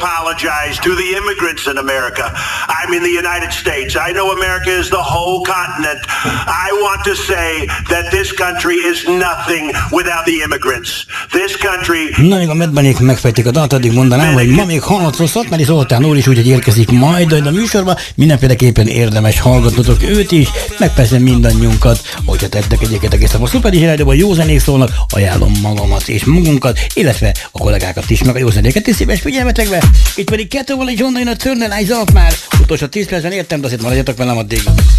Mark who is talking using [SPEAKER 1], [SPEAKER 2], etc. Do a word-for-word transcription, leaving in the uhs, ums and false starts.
[SPEAKER 1] Apologize to the immigrants in America. I'm in the United States. I know America is the whole continent. I want to say that this country is nothing without the immigrants. This country...
[SPEAKER 2] Na, még a medbenék megfejtik a dalt, addig mondanám, hogy ma még hallhatszó Szatmári Zoltán úr is, úgyhogy érkezik majd a műsorba. Mindenféleképpen érdemes hallgatnotok őt is, meg persze mindannyiunkat, hogyha tettek egyébként egész a Szuper Rádióban jó zenék szólnak, ajánlom magamat és magunkat, illetve a kollégákat is, meg a jó zenéket is szíves figyelmetekbe. Itt pedig kettő valahogy onnan jön a Turn the Lights Off már. Utolsó tíz percben értem, de azért maradjatok velem addig.